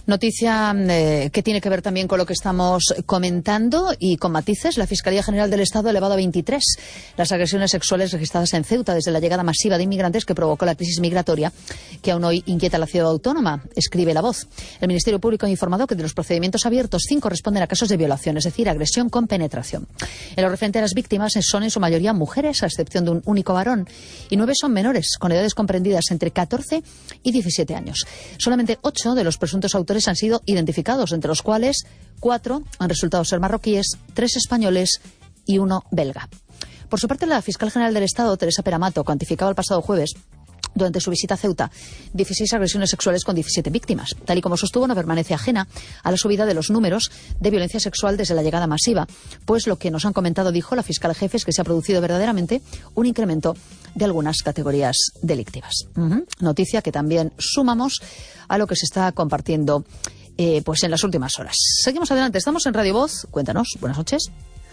Noticia que tiene que ver también con lo que estamos comentando y con matices. La Fiscalía General del Estado ha elevado a 23 las agresiones sexuales registradas en Ceuta desde la llegada masiva de inmigrantes que provocó la crisis migratoria que aún hoy inquieta a la ciudad autónoma, escribe La Voz. El Ministerio Público ha informado que de los procedimientos abiertos, 5 responden a casos de violación, es decir, agresión con penetración. En lo referente a las víctimas son en su mayoría mujeres, a excepción de un único varón, y 9 son menores, con edades comprendidas entre 14 y 17 años. Solamente 8 de los presuntos autores han sido identificados, entre los cuales 4 han resultado ser marroquíes, 3 españoles y 1 belga. Por su parte, la fiscal general del Estado, Teresa Peramato, cuantificaba el pasado jueves, durante su visita a Ceuta, 16 agresiones sexuales con 17 víctimas. Tal y como sostuvo, no permanece ajena a la subida de los números de violencia sexual desde la llegada masiva, pues lo que nos han comentado, dijo la fiscal jefe, es que se ha producido verdaderamente un incremento de algunas categorías delictivas. Noticia que también sumamos a lo que se está compartiendo pues en las últimas horas. Seguimos adelante, estamos en Radio Voz. Cuéntanos, buenas noches.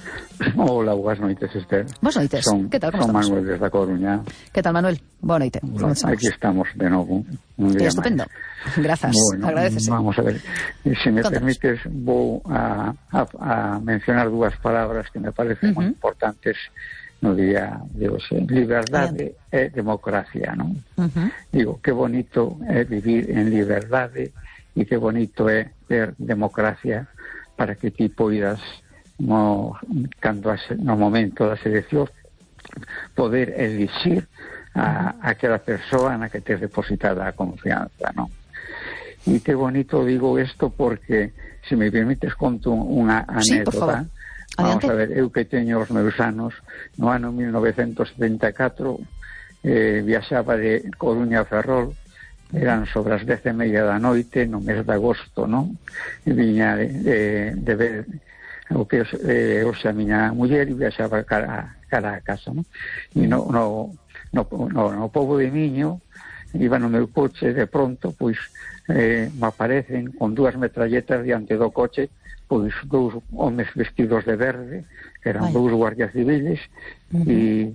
Hola, buenas noites, Esther. Buenas noites. ¿Qué tal? ¿Cómo estamos? Manuel desde A Coruña. ¿Qué tal, Manuel? Buenas noites. Bueno, aquí estamos de nuevo. Un día estupendo. Más. Gracias. Bueno, agradecese. Vamos a ver. Si me Contanos. permites, voy a mencionar 2 palabras que me parecen muy importantes no día de hoy. Liberdade e democracia, ¿no? Digo, qué bonito es vivir en liberdade e qué bonito é ter democracia para que ti poidas no momento das eleccións poder elixir a aquela persoa na que tes depositada a confianza, non? E que bonito digo isto porque, se me permites, conto unha anécdota. Vamos a ver, eu que teño os meus anos, no ano 1974 viaxaba de Coruña a Ferrol, eran sobre as 10:30 da noite, no mes de agosto, non? E viña de ver o que hoxe a miña muller e viaxaba cara a casa, non? E no pobo de Miño iba no meu coche, de pronto pois me aparecen con 2 metralletas diante do coche, pois 2 homes vestidos de verde, que eran 2 guardias civiles, e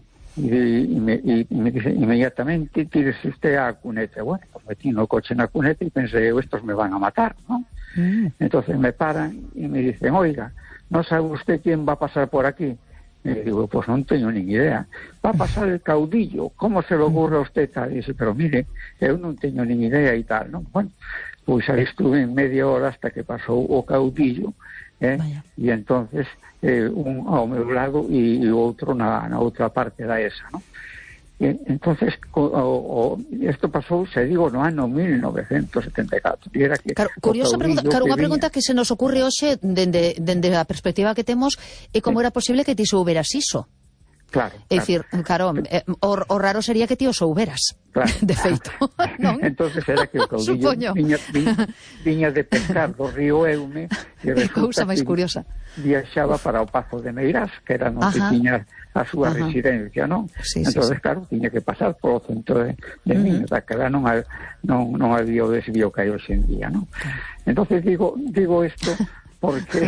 me dicen inmediatamente: tírese usted a cuneta. Bueno, pues metí no coche na cuneta e pensei, estos me van a matar, ¿no? Entonces me paran y me dicen: oiga, ¿no sabe usted quién va a pasar por aquí? Y digo, pues non teño nin idea. Va a pasar el caudillo, ¿cómo se lo ocurre a usted tal? Y dice, pero mire, eu non teño nin idea e tal, ¿no? Bueno, pois aí estuve en media hora hasta que pasou o caudillo, e entonces un ao meu lado e o outro na outra parte da esa, ¿no? E entonces isto pasou, se digo, no ano 1974. E era que curiosa pregunta, unha pregunta que se nos ocurre hoxe dende a perspectiva que temos é como era posible que ti souberas iso. Claro. É dicir, claro, o raro sería que ti o souberas. Claro. De feito, non? Entonces era que o caudillo viña de pescar do río Eume e resulta máis curiosa. Viaxaba para o Pazo de Meirás, que era onde tiña a súa residencia, non? Entonces, claro, tiña que pasar polo centro de Miño, daquela non había o desvío que hai hoxe en día, non? Entonces digo isto porque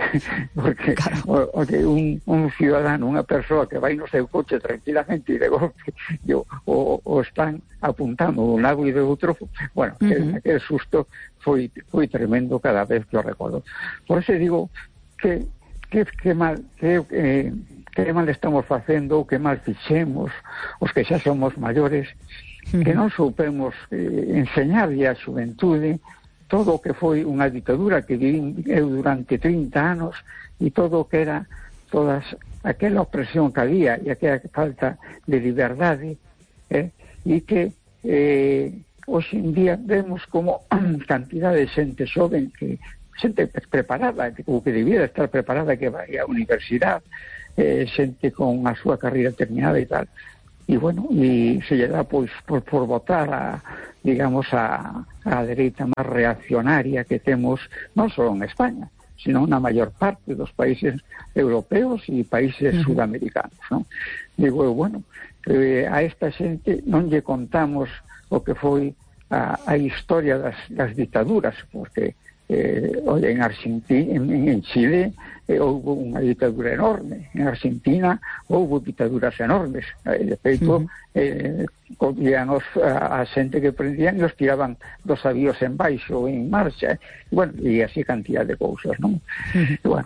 un ciudadano, unha persoa que vai no seu coche tranquilamente e de golpe o están apuntando un lado e de outro, bueno, aquel susto foi tremendo cada vez que o recordo. Por eso digo que mal estamos facendo, que mal fixemos os que xa somos maiores, que non soupemos enseñarlle a xuventude todo o que foi unha ditadura que viví eu durante 30 anos e todo o que era aquela opresión que había e aquela falta de liberdade, e que hoxe en día vemos como cantidad de xente xoven, xente preparada, ou que debía estar preparada, que vai á universidade, xente con a súa carreira terminada e tal, e bueno, e se lle dá pois por votar digamos a dereita máis reaccionaria que temos non só en España, sino na maior parte dos países europeos e países sudamericanos, non? Digo, bueno, a esta xente non lle contamos o que foi a historia das dictaduras, porque en Argentina, en Chile houve unha ditadura enorme, en Argentina houve ditaduras enormes, de feito cogían a xente que prendían e os tiraban dos avións en baixo, en marcha, bueno, e así cantidad de cousas, non? Bueno,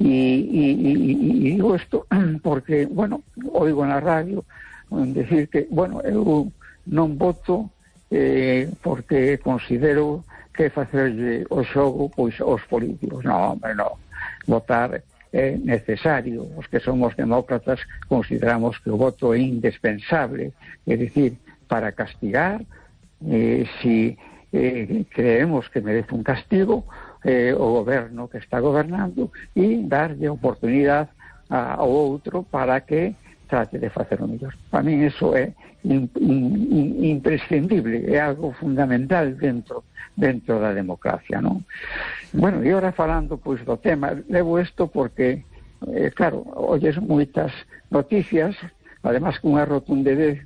e digo isto porque, bueno, oigo na radio decir que, bueno, eu non voto porque considero que facerlle o xogo pois aos políticos. Non, hombre, non. Votar é necesario. Os que somos demócratas consideramos que o voto é indispensable, é dicir, para castigar, si creemos que merece un castigo o goberno que está gobernando, e darlle oportunidade ao outro para que trate de facer o mellor. Para min iso é imprescindible, é algo fundamental dentro da democracia, non? Bueno, e ora falando pois do tema, levo isto porque claro, olles moitas noticias, además con unha rotundidez,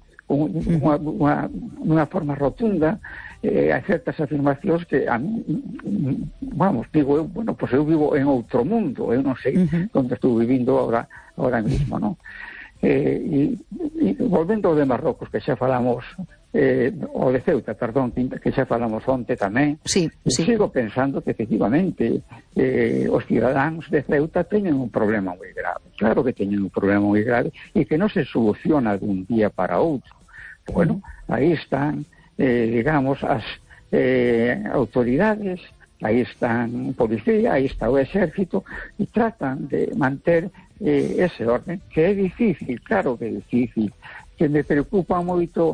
unha forma rotunda, hai certas afirmacións que a mí, vamos, digo eu, bueno, pois eu vivo en outro mundo, eu non sei onde estou vivindo ahora mismo, non? E volvendo ao de Marrocos, que xa falamos, o de Ceuta, perdón, que xa falamos onte tamén, sigo pensando que efectivamente os cidadáns de Ceuta teñen un problema moi grave, claro que teñen un problema moi grave e que non se soluciona de un día para outro. Bueno, aí están, digamos, as autoridades, aí están policía, aí está o exército, e tratan de manter ese orden, que é difícil, claro que é difícil, que me preocupa moito